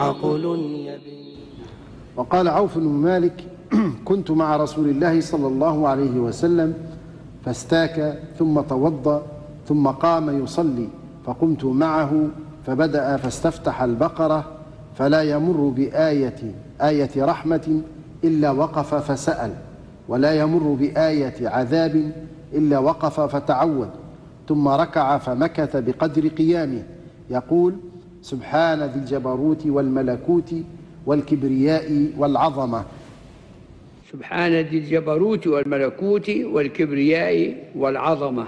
عقل يبني. وقال عوف بن مالك: كنت مع رسول الله صلى الله عليه وسلم فاستاك ثم توضأ ثم قام يصلي، فقمت معه فبدأ فاستفتح البقرة فلا يمر بآية رحمة إلا وقف فسأل، ولا يمر بآية عذاب إلا وقف فتعوذ، ثم ركع فمكث بقدر قيامه يقول: سبحان ذي الجبروت والملكوت والكبرياء والعظمة. سبحان ذي الجبروت والملكوت والكبرياء والعظمة.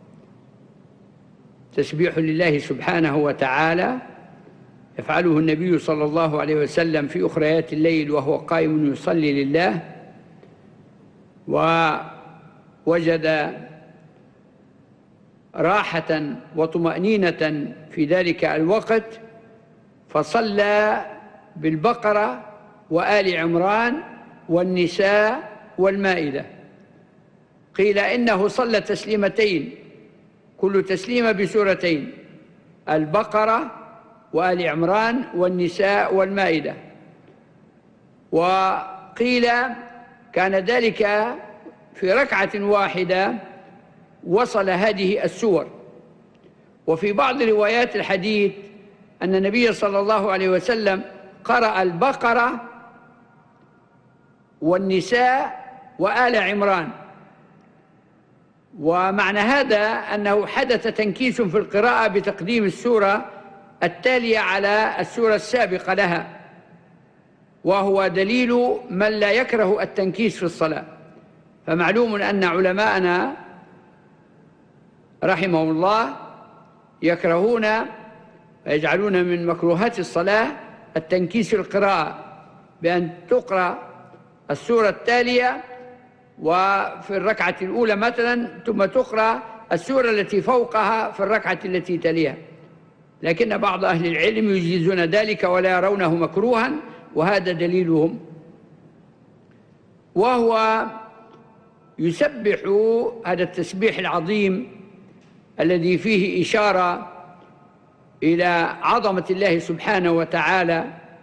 تسبيح لله سبحانه وتعالى يفعله النبي صلى الله عليه وسلم في أخريات الليل وهو قائم يصلي لله، ووجد راحة وطمأنينة في ذلك الوقت، فصلى بالبقرة وآل عمران والنساء والمائدة. قيل إنه صلى تسليمتين، كل تسليمة بسورتين: البقرة وآل عمران والنساء والمائدة. وقيل كان ذلك في ركعة واحدة وصل هذه السور. وفي بعض روايات الحديث أن النبي صلى الله عليه وسلم قرأ البقرة والنساء وآل عمران. ومعنى هذا أنه حدث تنكيس في القراءة بتقديم السورة التالية على السورة السابقة لها، وهو دليل من لا يكره التنكيس في الصلاة. فمعلوم أن علماءنا رحمهم الله يكرهون ويجعلون من مكروهات الصلاة التنكيس في القراءة، بأن تقرأ السورة التالية وفي الركعة الأولى مثلا، ثم تقرأ السورة التي فوقها في الركعة التي تليها. لكن بعض أهل العلم يجيزون ذلك ولا يرونه مكروها، وهذا دليلهم. وهو يسبح هذا التسبيح العظيم الذي فيه إشارة إلى عظمة الله سبحانه وتعالى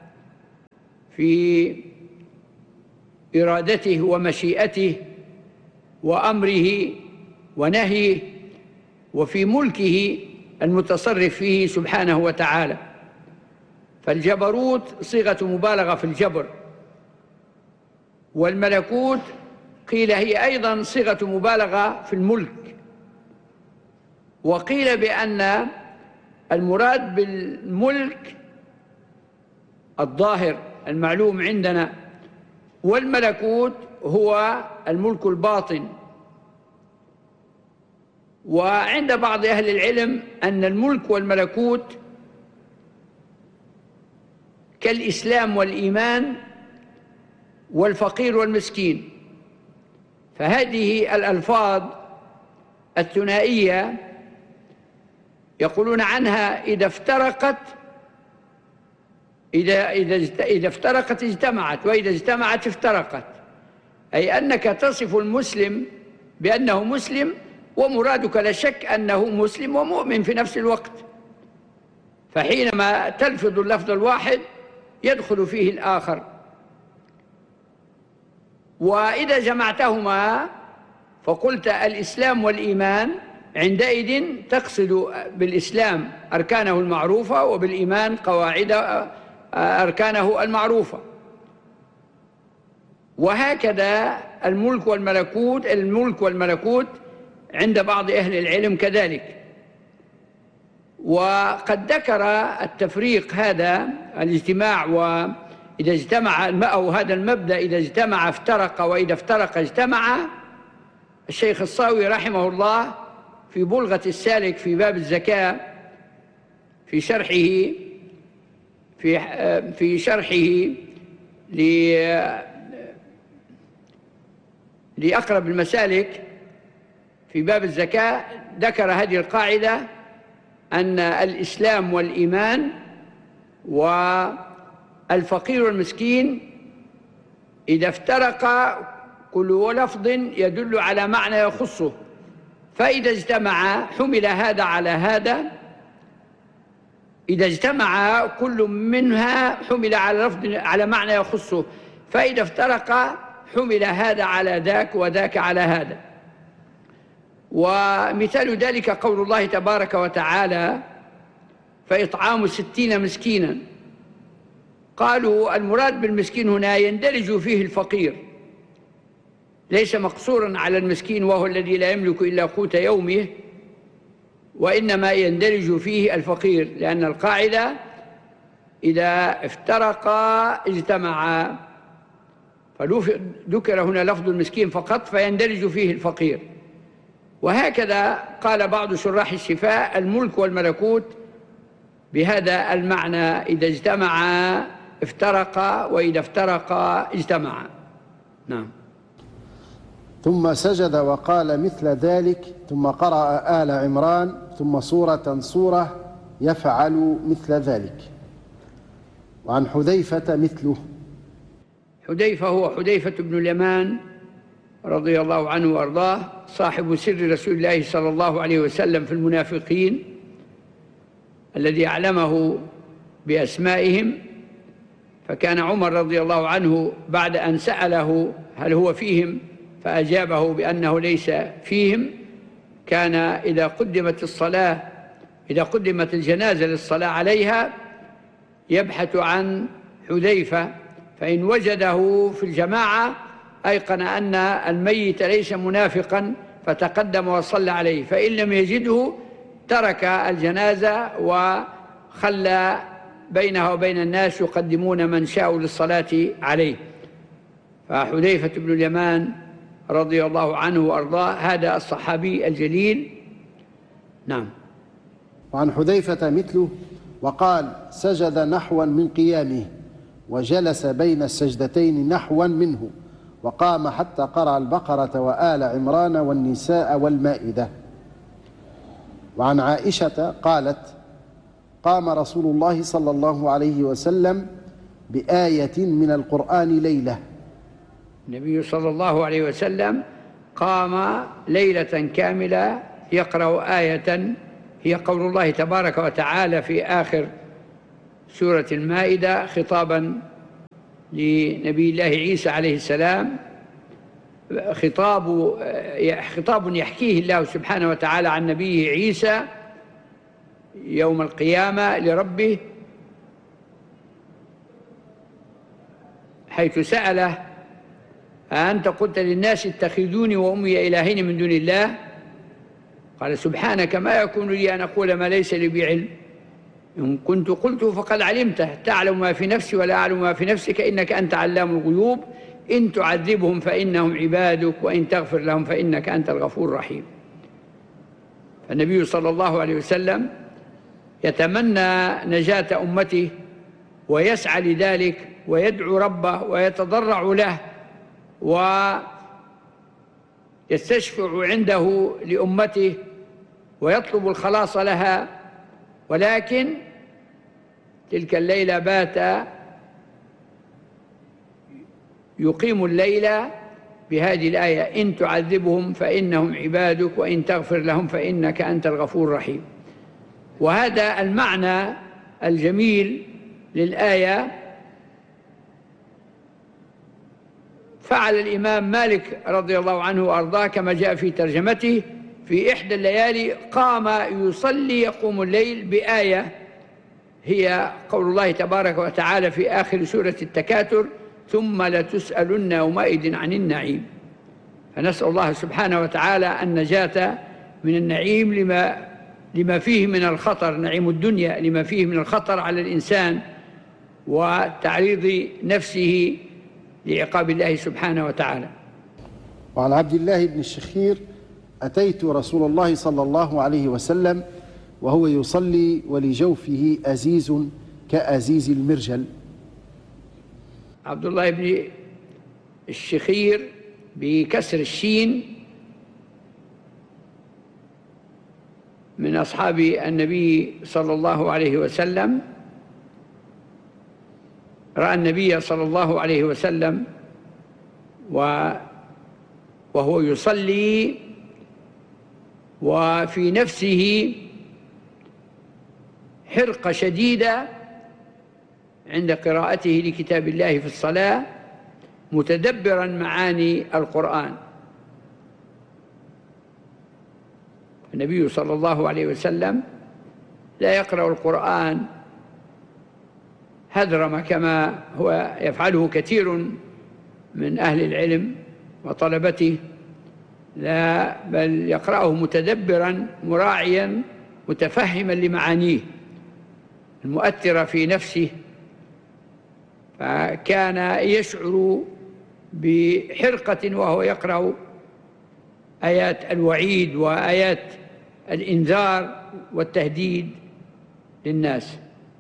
في إرادته ومشيئته وأمره ونهيه، وفي ملكه المتصرف فيه سبحانه وتعالى. فالجبروت صيغة مبالغة في الجبر، والملكوت قيل هي أيضا صيغة مبالغة في الملك. وقيل بأن المراد بالملك الظاهر المعلوم عندنا، والملكوت هو الملك الباطن. وعند بعض أهل العلم أن الملك والملكوت كالإسلام والإيمان والفقير والمسكين. فهذه الألفاظ الثنائية يقولون عنها إذا افترقت اجتمعت، وإذا اجتمعت افترقت، أي أنك تصف المسلم بأنه مسلم، ومرادك لا شك أنه مسلم ومؤمن في نفس الوقت. فحينما تلفظ اللفظ الواحد يدخل فيه الآخر. وإذا جمعتهما فقلت الإسلام والإيمان، عندئذ تقصد بالإسلام أركانه المعروفة، وبالإيمان قواعد أركانه المعروفة. وهكذا الملك والملكوت عند بعض أهل العلم كذلك. وقد ذكر التفريق هذا الاجتماع، وإذا اجتمع أو هذا المبدأ إذا اجتمع افترق، وإذا افترق اجتمع، الشيخ الصاوي رحمه الله في بلغة السالك في باب الزكاة في شرحه لأقرب المسالك في باب الزكاة ذكر هذه القاعدة: أن الإسلام والإيمان والفقير والمسكين إذا افترقا كل لفظ يدل على معنى يخصه، فإذا اجتمع حمل هذا على هذا، إذا اجتمع كل منها حمل على لفظ على معنى يخصه، فإذا افترق حمل هذا على ذاك وذاك على هذا. ومثال ذلك قول الله تبارك وتعالى: فإطعام 60 مسكينا. قالوا المراد بالمسكين هنا يندرج فيه الفقير، ليس مقصورا على المسكين وهو الذي لا يملك إلا قوت يومه، وإنما يندرج فيه الفقير، لأن القاعدة إذا افترقا اجتمعا، فذكر هنا لفظ المسكين فقط فيندرج فيه الفقير. وهكذا قال بعض شراح الشفاء: الملك والملكوت بهذا المعنى، إذا اجتمعا افترقا وإذا افترقا اجتمعا. نعم. ثم سجد وقال مثل ذلك، ثم قرأ آل عمران، ثم سورة يفعل مثل ذلك. وعن حذيفة مثله. حذيفة هو حذيفة بن اليمان رضي الله عنه وأرضاه، صاحب سر رسول الله صلى الله عليه وسلم في المنافقين، الذي أعلمه بأسمائهم. فكان عمر رضي الله عنه بعد أن سأله هل هو فيهم فأجابه بأنه ليس فيهم، كان إذا قدمت الجنازة للصلاة عليها يبحث عن حذيفة، فإن وجده في الجماعة أيقن أن الميت ليس منافقا فتقدم وصلى عليه، فإن لم يجده ترك الجنازة وخلى بينها وبين الناس يقدمون من شاءوا للصلاة عليه. فحذيفة بن اليمان رضي الله عنه وأرضاه هذا الصحابي الجليل. نعم. وعن حذيفة مثله. وقال سجد نحوا من قيامه، وجلس بين السجدتين نحوا منه، وقام حتى قرأ البقرة وآل عمران والنساء والمائدة. وعن عائشة قالت: قام رسول الله صلى الله عليه وسلم بآية من القرآن ليلة. النبي صلى الله عليه وسلم قام ليلة كاملة يقرأ آية هي قول الله تبارك وتعالى في آخر سورة المائدة خطابا لنبي الله عيسى عليه السلام، خطاب يحكيه الله سبحانه وتعالى عن نبيه عيسى يوم القيامة لربه، حيث سأله: أأنت قلت للناس اتخذوني وأمي إلهين من دون الله؟ قال: سبحانك ما يكون لي أن أقول ما ليس لي بعلم، إن كنت قلته فقد علمته، تعلم ما في نفسي ولا أعلم ما في نفسك، إنك أنت علام الغيوب، إن تعذبهم فإنهم عبادك وإن تغفر لهم فإنك أنت الغفور الرحيم. فالنبي صلى الله عليه وسلم يتمنى نجاة أمته ويسعى لذلك ويدعو ربه ويتضرع له ويستشفع عنده لأمته ويطلب الخلاص لها، ولكن تلك الليلة بات يقيم الليل بهذه الآية: إن تعذبهم فإنهم عبادك وإن تغفر لهم فإنك أنت الغفور الرحيم. وهذا المعنى الجميل للآية فعل الإمام مالك رضي الله عنه وأرضاه كما جاء في ترجمته: في إحدى الليالي قام يصلي يقوم الليل بآية هي قول الله تبارك وتعالى في آخر سورة التكاثر: ثم لتسألن يومئذ عن النعيم. فنسأل الله سبحانه وتعالى النجاة من النعيم لما فيه من الخطر، نعيم الدنيا لما فيه من الخطر على الإنسان وتعريض نفسه لعقاب الله سبحانه وتعالى. وعن عبد الله بن الشخير: أتيت رسول الله صلى الله عليه وسلم وهو يصلي ولجوفه أزيز كأزيز المرجل. عبد الله بن الشخير بكسر الشين من أصحاب النبي صلى الله عليه وسلم، رأى النبي صلى الله عليه وسلم وهو يصلي وفي نفسه حرقة شديدة عند قراءته لكتاب الله في الصلاة متدبرا معاني القرآن. النبي صلى الله عليه وسلم لا يقرأ القرآن هذرما كما هو يفعله كثير من أهل العلم وطلبته، لا، بل يقرأه متدبرا مراعيا متفهما لمعانيه المؤثرة في نفسه، فكان يشعر بحرقة وهو يقرأ آيات الوعيد وآيات الإنذار والتهديد للناس.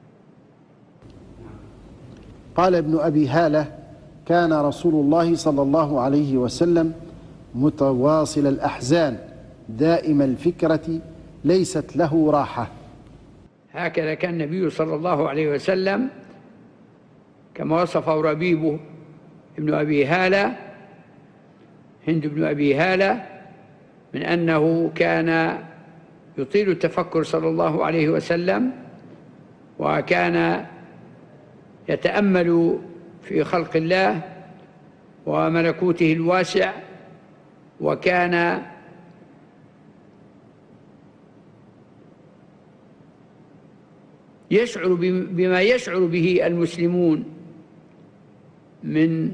قال ابن أبي هالة: كان رسول الله صلى الله عليه وسلم متواصل الأحزان دائم الفكرة ليست له راحة. هكذا كان النبي صلى الله عليه وسلم كما وصفه ربيبه ابن أبي هالة، هند بن أبي هالة، من أنه كان يطيل التفكر صلى الله عليه وسلم، وكان يتأمل في خلق الله وملكوته الواسع، وكان يشعر بما يشعر به المسلمون من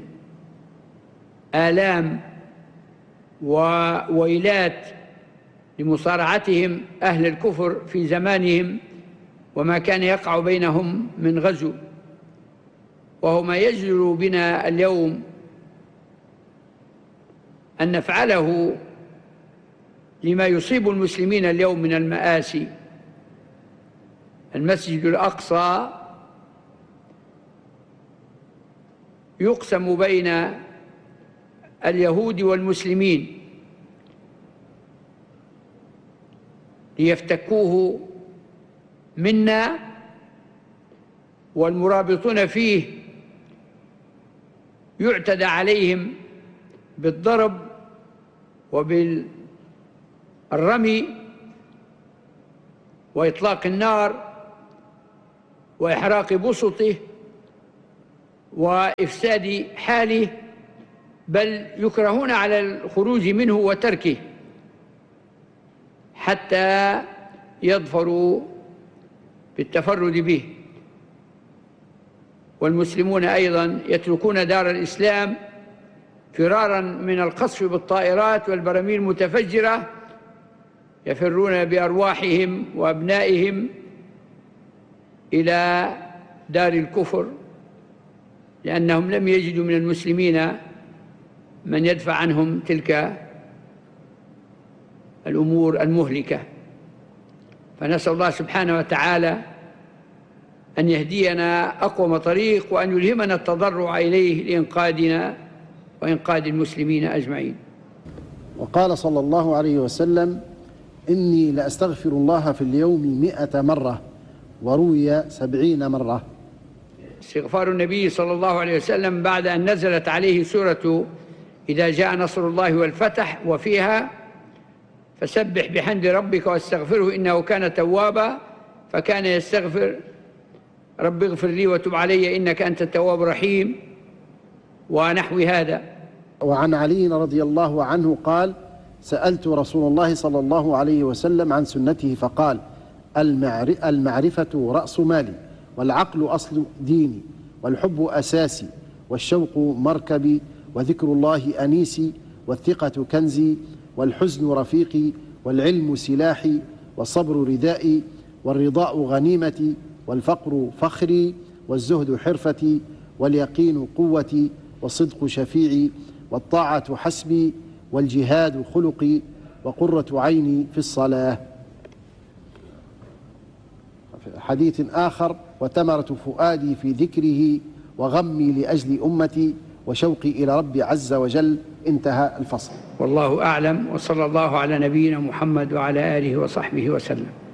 آلام وويلات لمصارعتهم أهل الكفر في زمانهم، وما كان يقع بينهم من غزو، وهو ما يجدر بنا اليوم أن نفعله لما يصيب المسلمين اليوم من المآسي. المسجد الأقصى يقسم بين اليهود والمسلمين ليفتكوه منا، والمرابطون فيه يعتدى عليهم بالضرب وبالرمي وإطلاق النار وإحراق بسطه وإفساد حاله، بل يكرهون على الخروج منه وتركه حتى يظفروا بالتفرد به. والمسلمون أيضا يتركون دار الإسلام فرارا من القصف بالطائرات والبراميل المتفجرة، يفرون بأرواحهم وأبنائهم إلى دار الكفر، لأنهم لم يجدوا من المسلمين من يدفع عنهم تلك الأمور المهلكة. فنسأل الله سبحانه وتعالى أن يهدينا أقوم طريق، وأن يلهمنا التضرع إليه لإنقاذنا وإنقاذ المسلمين أجمعين. وقال صلى الله عليه وسلم: إني لأستغفر الله في اليوم 100 مرة، وروي 70 مرة. استغفار النبي صلى الله عليه وسلم بعد أن نزلت عليه سورة إذا جاء نصر الله والفتح، وفيها فسبح بحمد ربك واستغفره إنه كان توابا، فكان يستغفر: رب اغفر لي وتب علي إنك أنت التواب الرحيم، ونحو هذا. وعن علي رضي الله عنه قال: سألت رسول الله صلى الله عليه وسلم عن سنته فقال: المعرفة رأس مالي، والعقل أصل ديني، والحب أساسي، والشوق مركبي، وذكر الله أنيسي، والثقة كنزي، والحزن رفيقي، والعلم سلاحي، والصبر ردائي، والرضاء غنيمتي، والفقر فخري، والزهد حرفتي، واليقين قوتي، والصدق شفيعي، والطاعة حسبي، والجهاد خلقي، وقرة عيني في الصلاة. في حديث آخر: وتمرة فؤادي في ذكره، وغمي لأجل أمتي، وشوقي إلى ربي عز وجل. انتهى الفصل. والله أعلم، وصلى الله على نبينا محمد وعلى آله وصحبه وسلم.